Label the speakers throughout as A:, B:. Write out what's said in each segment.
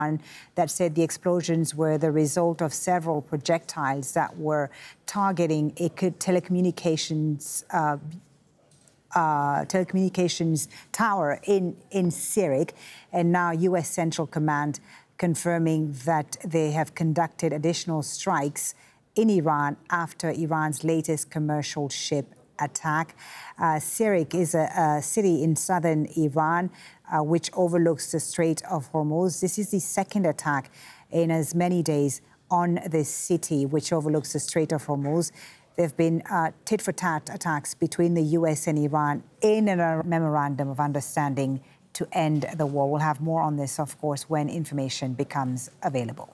A: that said the explosions were the result of several projectiles that were targeting a telecommunications tower in Sirik. And now U.S. Central Command confirming that they have conducted additional strikes in Iran after Iran's latest commercial ship attack. Sirik is a city in southern Iran which overlooks the Strait of Hormuz. This is the second attack in as many days on this city, which overlooks the Strait of Hormuz. There have been tit-for-tat attacks between the U.S. and Iran in a memorandum of understanding to end the war. We'll have more on this, of course, when information becomes available.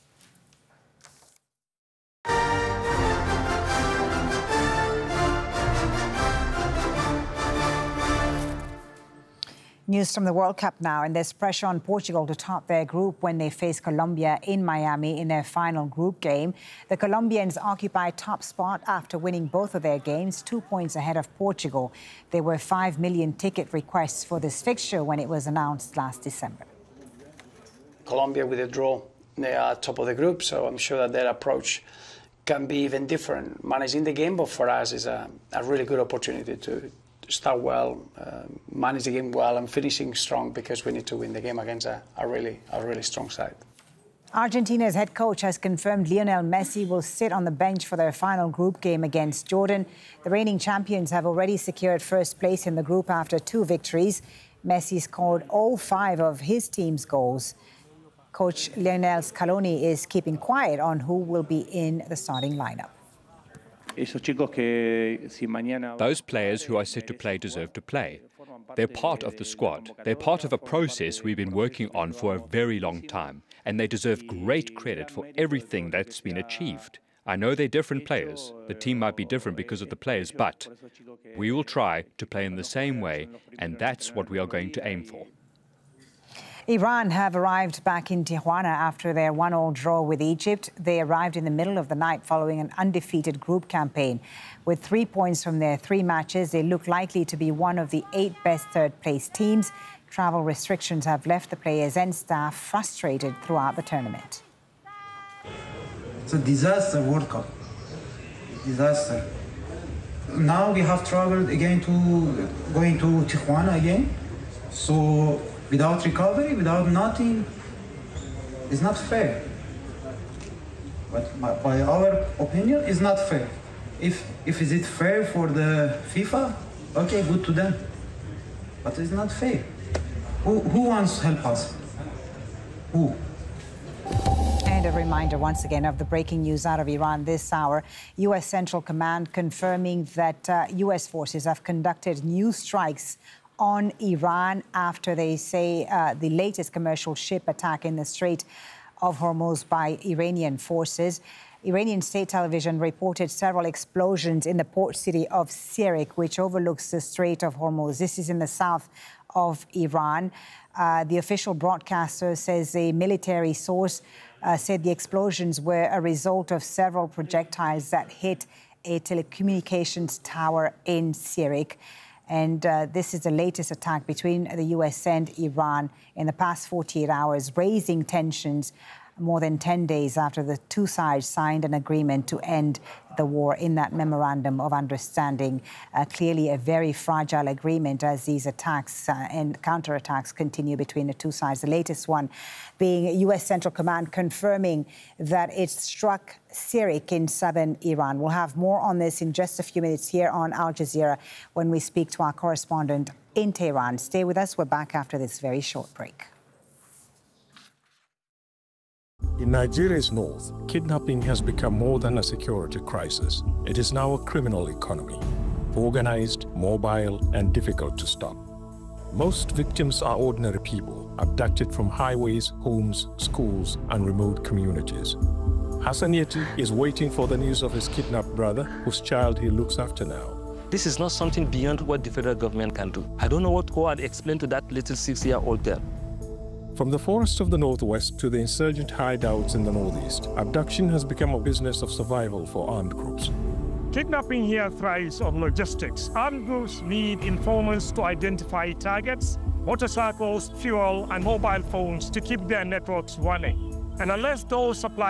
A: News from the World Cup now, and there's pressure on Portugal to top their group when they face Colombia in Miami in their final group game. The Colombians occupy top spot after winning both of their games, 2 points ahead of Portugal. There were 5 million ticket requests for this fixture when it was announced last December.
B: Colombia with a draw, they are top of the group, so I'm sure that their approach can be even different managing the game, but for us it's a really good opportunity to start well, manage the game well, and finishing strong because we need to win the game against a really strong side.
A: Argentina's head coach has confirmed Lionel Messi will sit on the bench for their final group game against Jordan. The reigning champions have already secured first place in the group after 2 victories. Messi scored all 5 of his team's goals. Coach Lionel Scaloni is keeping quiet on who will be in the starting lineup.
C: Those players who are set to play deserve to play. They're part of the squad. They're part of a process we've been working on for a very long time, and they deserve great credit for everything that's been achieved. I know they're different players. The team might be different because of the players, but we will try to play in the same way, and that's what we are going to aim for.
A: Iran have arrived back in Tijuana after their 1-1 draw with Egypt. They arrived in the middle of the night following an undefeated group campaign. With 3 points from their 3 matches, they look likely to be one of the 8 best third-place teams. Travel restrictions have left the players and staff frustrated throughout the tournament.
D: It's a disaster World Cup. Disaster. Now we have traveled again going to Tijuana again. So without recovery, without nothing, it's not fair. But by our opinion, it's not fair. If is it fair for the FIFA? Okay, good to them. But it's not fair. Who wants to help us? Who?
A: And a reminder once again of the breaking news out of Iran this hour. U.S. Central Command confirming that U.S. forces have conducted new strikes on Iran after they say the latest commercial ship attack in the Strait of Hormuz by Iranian forces. Iranian state television reported several explosions in the port city of Sirik, which overlooks the Strait of Hormuz. This is in the south of Iran. The official broadcaster says a military source said the explosions were a result of several projectiles that hit a telecommunications tower in Sirik. And this is the latest attack between the U.S. and Iran in the past 48 hours, raising tensions more than 10 days after the 2 sides signed an agreement to end the war in that memorandum of understanding. Clearly a very fragile agreement as these attacks and counterattacks continue between the 2 sides. The latest one being U.S. Central Command confirming that it struck Sirik in southern Iran. We'll have more on this in just a few minutes here on Al Jazeera when we speak to our correspondent in Tehran. Stay with us. We're back after this very short break.
E: In Nigeria's north, kidnapping has become more than a security crisis. It is now a criminal economy, organized, mobile, and difficult to stop. Most victims are ordinary people, abducted from highways, homes, schools, and remote communities. Hassan Yeti is waiting for the news of his kidnapped brother, whose child he looks after now.
F: This is not something beyond what the federal government can do. I don't know what I'd explain to that little 6-year-old girl.
E: From the forests of the northwest to the insurgent hideouts in the northeast, abduction has become a business of survival for armed groups.
G: Kidnapping here thrives on logistics. Armed groups need informants to identify targets motorcycles, fuel, and mobile phones to keep their networks running. And unless those supply